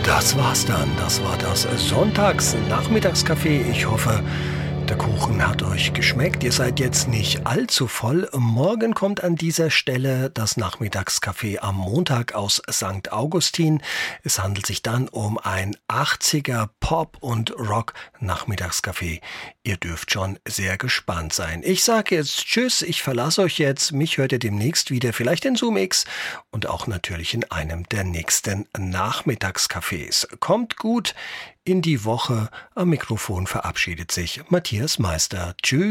Das war's dann. Das war das Sonntags-Nachmittagscafé. Ich hoffe, der Kuchen hat euch geschmeckt. Ihr seid jetzt nicht allzu voll. Morgen kommt an dieser Stelle das Nachmittagscafé am Montag aus St. Augustin. Es handelt sich dann um ein 80er Pop- und Rock-Nachmittagscafé. Ihr dürft schon sehr gespannt sein. Ich sage jetzt Tschüss, ich verlasse euch jetzt. Mich hört ihr demnächst wieder, vielleicht in ZoomX und auch natürlich in einem der nächsten Nachmittagscafés. Kommt gut in die Woche. Am Mikrofon verabschiedet sich Matthias Meister. Tschüss.